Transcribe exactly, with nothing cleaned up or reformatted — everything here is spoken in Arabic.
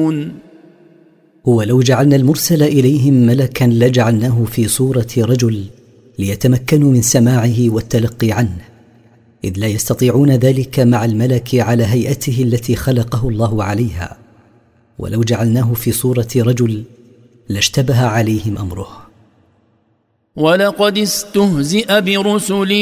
يكتبون. ولو جعلنا المرسل إليهم ملكا لجعلناه في صورة رجل ليتمكنوا من سماعه والتلقي عنه، إذ لا يستطيعون ذلك مع الملك على هيئته التي خلقه الله عليها. ولو جعلناه في صورة رجل لاشتبه عليهم أمره. ولقد استهزئ برسل